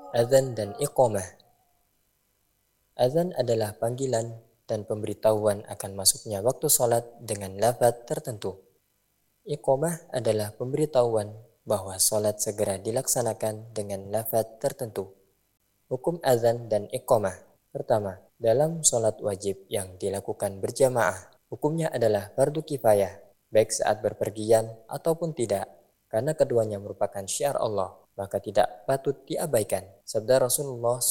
Azan dan iqamah. Azan adalah panggilan dan pemberitahuan akan masuknya waktu sholat dengan lafaz tertentu. Iqamah adalah pemberitahuan bahwa sholat segera dilaksanakan dengan lafaz tertentu. Hukum azan dan iqamah. Pertama, dalam sholat wajib yang dilakukan berjamaah, hukumnya adalah fardu kifayah, baik saat berpergian ataupun tidak, karena keduanya merupakan syiar Allah, maka tidak patut diabaikan. Sabda Rasulullah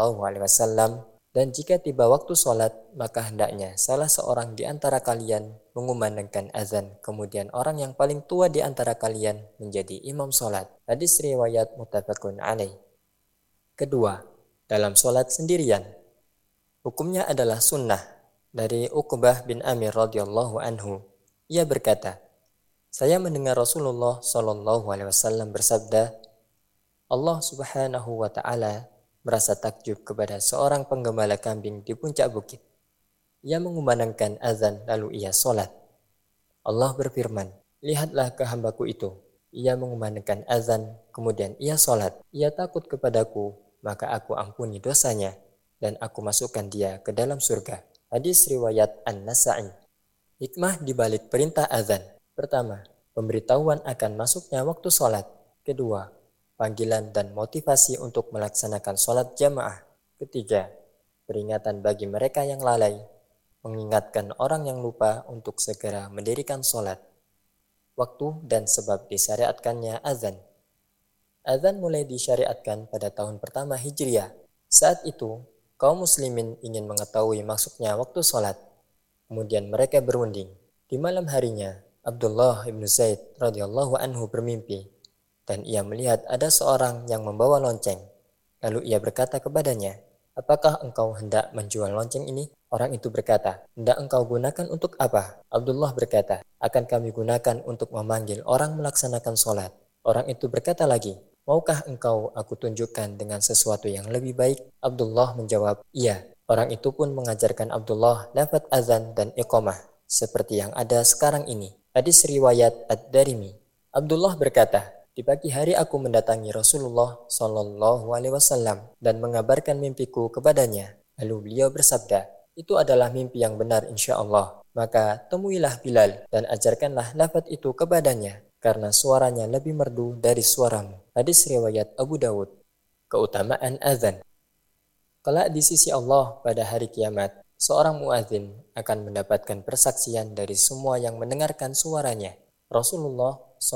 SAW, dan jika tiba waktu sholat, maka hendaknya salah seorang di antara kalian mengumandangkan azan, kemudian orang yang paling tua di antara kalian menjadi imam sholat. Hadis riwayat muttafaqun alaih. Kedua, dalam sholat sendirian, hukumnya adalah sunnah. Dari Uqbah bin Amir radhiyallahu anhu, ia berkata, saya mendengar Rasulullah SAW bersabda, Allah Subhanahu wa Ta'ala merasa takjub kepada seorang penggembala kambing di puncak bukit. Ia mengumandangkan azan lalu ia sholat. Allah berfirman, lihatlah ke hambaku itu. Ia mengumandangkan azan, kemudian ia sholat. Ia takut kepadaku, maka aku ampuni dosanya, dan aku masukkan dia ke dalam surga. Hadis riwayat An-Nasa'i. Hikmah dibalik perintah azan. Pertama, pemberitahuan akan masuknya waktu sholat. Kedua, panggilan dan motivasi untuk melaksanakan sholat jamaah. Ketiga, peringatan bagi mereka yang lalai, mengingatkan orang yang lupa untuk segera mendirikan sholat. Waktu dan sebab disyariatkannya azan. Azan mulai disyariatkan pada tahun pertama Hijriah. Saat itu, kaum muslimin ingin mengetahui masuknya waktu sholat. Kemudian mereka berunding. Di malam harinya, Abdullah ibn Zaid radhiyallahu anhu bermimpi, dan ia melihat ada seorang yang membawa lonceng. Lalu ia berkata kepadanya, apakah engkau hendak menjual lonceng ini? Orang itu berkata, hendak engkau gunakan untuk apa? Abdullah berkata, akan kami gunakan untuk memanggil orang melaksanakan sholat. Orang itu berkata lagi, maukah engkau aku tunjukkan dengan sesuatu yang lebih baik? Abdullah menjawab, iya. Orang itu pun mengajarkan Abdullah lafaz azan dan iqamah, seperti yang ada sekarang ini. Hadis riwayat Ad-Darimi. Abdullah berkata, di pagi hari aku mendatangi Rasulullah SAW dan mengabarkan mimpiku kepadanya. Lalu beliau bersabda, itu adalah mimpi yang benar insya Allah. Maka temuilah Bilal dan ajarkanlah lafaz itu kepadanya, karena suaranya lebih merdu dari suaramu. Hadis riwayat Abu Dawud. Keutamaan azan. Kelak di sisi Allah pada hari kiamat, seorang muadzin akan mendapatkan persaksian dari semua yang mendengarkan suaranya. Rasulullah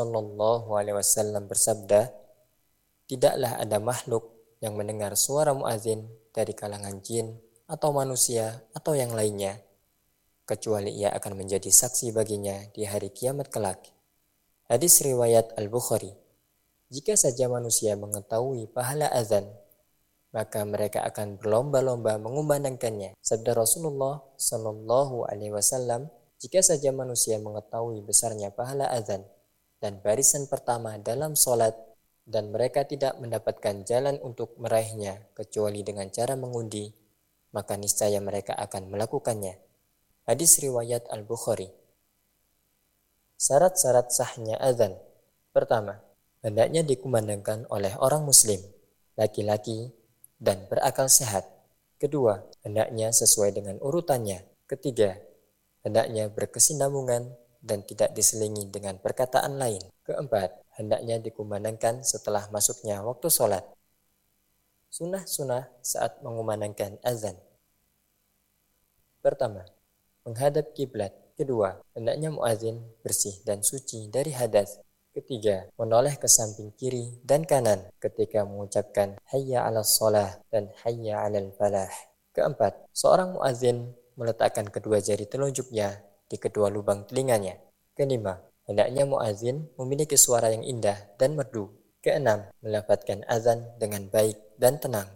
SAW bersabda, tidaklah ada makhluk yang mendengar suara muadzin dari kalangan jin atau manusia atau yang lainnya, kecuali ia akan menjadi saksi baginya di hari kiamat kelak. Hadis riwayat Al-Bukhari. Jika saja manusia mengetahui pahala azan, maka mereka akan berlomba-lomba mengumandangkannya. Sabda Rasulullah SAW, jika saja manusia mengetahui besarnya pahala azan dan barisan pertama dalam sholat, dan mereka tidak mendapatkan jalan untuk meraihnya kecuali dengan cara mengundi, maka niscaya mereka akan melakukannya. Hadis riwayat Al-Bukhari. Syarat-syarat sahnya azan. Pertama, hendaknya dikumandangkan oleh orang muslim, laki-laki, dan berakal sehat. Kedua, hendaknya sesuai dengan urutannya. Ketiga, hendaknya berkesinambungan dan tidak diselingi dengan perkataan lain. Keempat, hendaknya dikumandangkan setelah masuknya waktu sholat. Sunnah-sunnah saat mengumandangkan azan. Pertama, menghadap kiblat. Kedua, hendaknya muazin bersih dan suci dari hadas. Ketiga, menoleh ke samping kiri dan kanan ketika mengucapkan hayya 'alas shalah dan hayya 'alal falah. Keempat, seorang muazin meletakkan kedua jari telunjuknya di kedua lubang telinganya. Kelima, hendaknya muazin memiliki suara yang indah dan merdu. Keenam, melafadzkan azan dengan baik dan tenang.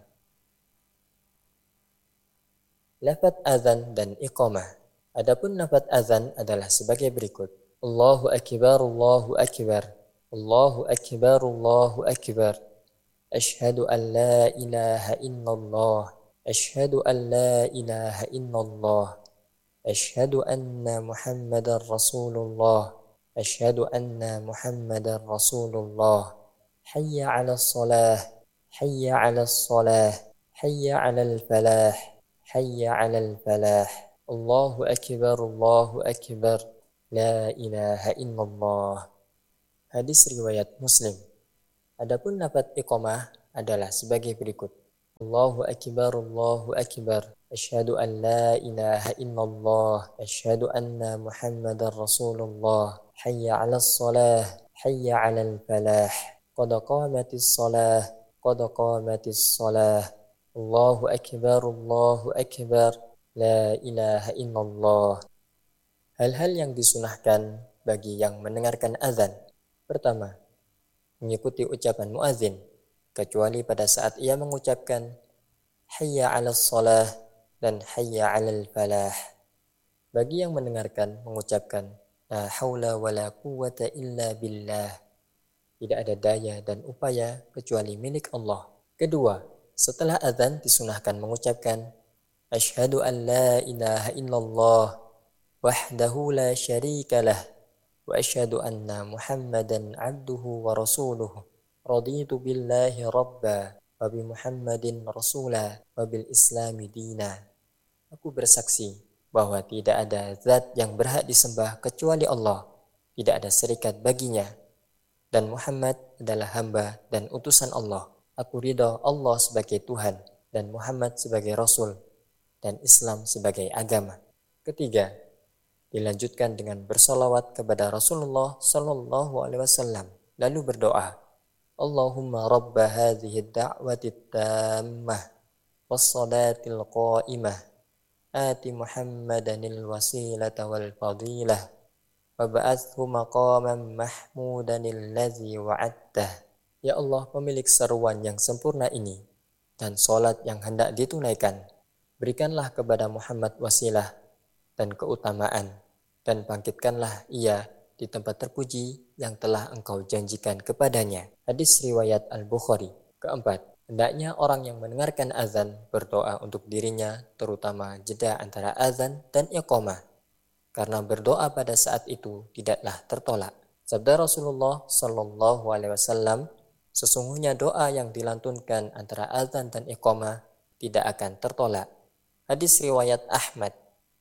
Lafaz azan dan iqamah. Adapun lafaz azan adalah sebagai berikut. Allahu akbar, Allahu akbar, Allahu akbar, Allahu akbar. Ashhadu an la ilaha illallah, Ashhadu an la ilaha illallah, Ashhadu anna Muhammadar Rasulullah, Ashhadu anna Muhammadar Rasulullah. Hayya 'alas shalah, hayya 'alas shalah, hayya 'alal falah, hayya 'alal falah. Allahu akbar, Allahu akbar, la ilaha illallah. Hadis riwayat Muslim. Adapun lafaz iqamah adalah sebagai berikut. Allahu akbar, Allahu akbar. Asyhadu an la ilaha illallah. Asyhadu anna Muhammadar Rasulullah. Hayya 'alas shalah, hayya 'alal falah. Qad qamatis shalah, qad qamatis shalah. Allahu akbar, Allahu akbar. La ilaha illallah. Hal-hal yang disunahkan bagi yang mendengarkan azan. Pertama, mengikuti ucapan muazin, kecuali pada saat ia mengucapkan hayya 'alas shalah dan hayya 'alal falah. Bagi yang mendengarkan mengucapkan la haula wala quwwata illa billah. Tidak ada daya dan upaya kecuali milik Allah. Kedua, setelah azan disunahkan mengucapkan asyhadu an la ilaha illallah wahdahu la syarika lah wa asyhadu anna Muhammadan abduhu wa rasuluhu. Raditu billahi rabba wa bi Muhammadin rasula wa bil islami dina. Aku bersaksi bahwa tidak ada zat yang berhak disembah kecuali Allah, tidak ada serikat baginya, dan Muhammad adalah hamba dan utusan Allah. Aku ridha Allah sebagai Tuhan dan Muhammad sebagai Rasul dan Islam sebagai agama. Ketiga, dilanjutkan dengan bersolawat kepada Rasulullah Sallallahu Alaihi Wasallam, lalu berdoa, Allahumma rabba hadhihi da'wati tammah wassalatil qa'imah ati Muhammadanil wasilata wal fadilah wa ba'athu maqaman mahmudanil ladzi wa'adtah. Ya Allah, pemilik seruan yang sempurna ini dan salat yang hendak ditunaikan, berikanlah kepada Muhammad wasilah dan keutamaan, dan bangkitkanlah ia di tempat terpuji yang telah engkau janjikan kepadanya. Hadis riwayat Al-Bukhari. Keempat, hendaknya orang yang mendengarkan azan berdoa untuk dirinya, terutama jeda antara azan dan iqamah, karena berdoa pada saat itu tidaklah tertolak. Sabda Rasulullah Sallallahu Alaihi Wasallam, sesungguhnya doa yang dilantunkan antara azan dan iqamah tidak akan tertolak. Hadis riwayat Ahmad.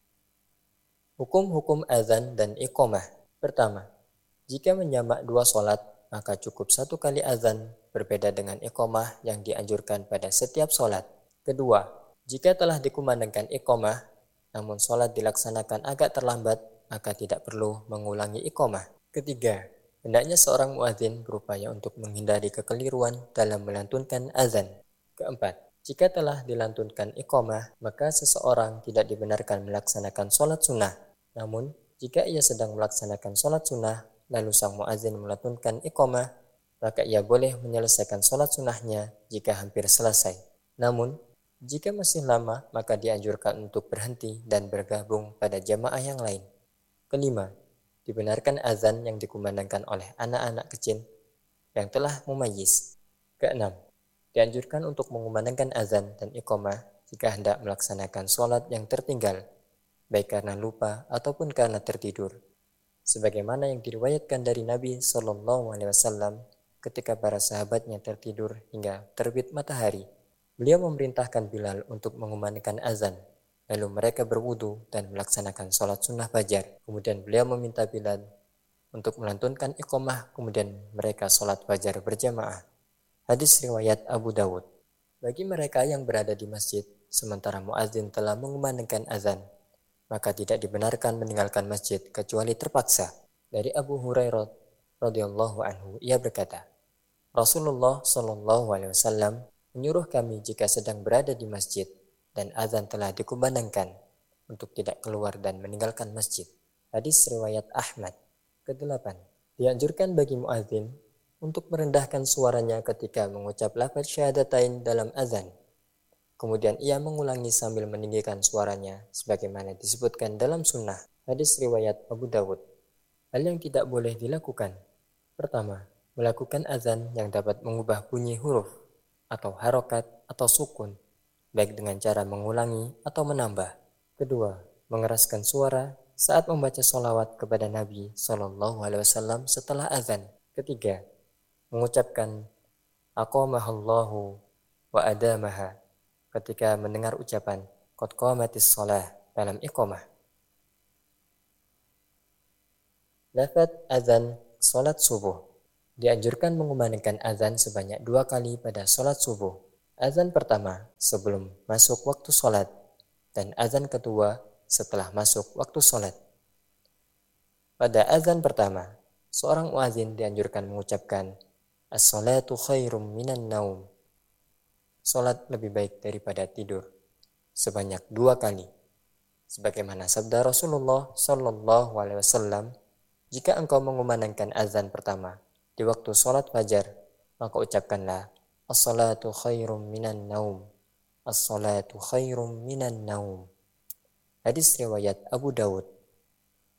Hukum-hukum azan dan iqamah. Pertama, jika menjamak dua solat, maka cukup satu kali azan, berbeda dengan iqamah yang dianjurkan pada setiap solat. Kedua, jika telah dikumandangkan iqamah, namun solat dilaksanakan agak terlambat, maka tidak perlu mengulangi iqamah. Ketiga, hendaknya seorang muadzin berupaya untuk menghindari kekeliruan dalam melantunkan azan. Keempat, jika telah dilantunkan iqamah, maka seseorang tidak dibenarkan melaksanakan solat sunnah. Namun, jika ia sedang melaksanakan sholat sunnah, lalu sang muazin melantunkan iqamah, maka ia boleh menyelesaikan sholat sunnahnya jika hampir selesai. Namun, jika masih lama, maka dianjurkan untuk berhenti dan bergabung pada jamaah yang lain. Kelima, dibenarkan azan yang dikumandangkan oleh anak-anak kecil yang telah mumayyiz. Keenam, dianjurkan untuk mengumandangkan azan dan iqamah jika hendak melaksanakan sholat yang tertinggal, baik karena lupa ataupun karena tertidur, sebagaimana yang diriwayatkan dari Nabi Shallallahu Alaihi Wasallam ketika para sahabatnya tertidur hingga terbit matahari. Beliau memerintahkan Bilal untuk mengumandangkan azan, lalu mereka berwudu dan melaksanakan sholat sunnah fajar. Kemudian beliau meminta Bilal untuk melantunkan iqamah, kemudian mereka sholat fajar berjamaah. Hadis riwayat Abu Dawud. Bagi mereka yang berada di masjid sementara muazin telah mengumandangkan azan, maka tidak dibenarkan meninggalkan masjid kecuali terpaksa. Dari Abu Hurairah radhiyallahu anhu, ia berkata, Rasulullah Shallallahu Alaihi Wasallam menyuruh kami jika sedang berada di masjid dan azan telah dikumandangkan untuk tidak keluar dan meninggalkan masjid. Hadis riwayat Ahmad. Kedelapan, dianjurkan bagi muadzin untuk merendahkan suaranya ketika mengucap lafaz syahadatain dalam azan. Kemudian ia mengulangi sambil meninggikan suaranya, sebagaimana disebutkan dalam sunnah. Hadis riwayat Abu Dawud. Hal yang tidak boleh dilakukan. Pertama, melakukan azan yang dapat mengubah bunyi huruf, atau harokat, atau sukun, baik dengan cara mengulangi atau menambah. Kedua, mengeraskan suara saat membaca sholawat kepada Nabi Shallallahu Alaihi Wasallam setelah azan. Ketiga, mengucapkan aqamahallahu wa adamaha, ketika mendengar ucapan qad qamatis shalah dalam iqamah. Lafaz azan salat subuh. Dianjurkan mengumandangkan azan sebanyak 2 kali pada salat subuh. Azan pertama sebelum masuk waktu salat dan azan kedua setelah masuk waktu salat. Pada azan pertama, seorang muazin dianjurkan mengucapkan as-salatu khairum minan naum. Salat lebih baik daripada tidur sebanyak 2 kali. Sebagaimana sabda Rasulullah Shallallahu Alaihi Wasallam, jika engkau mengumandangkan azan pertama di waktu sholat fajar, maka ucapkanlah as-salatu khairum minan naum. As-salatu khairum minan naum. Hadis riwayat Abu Dawud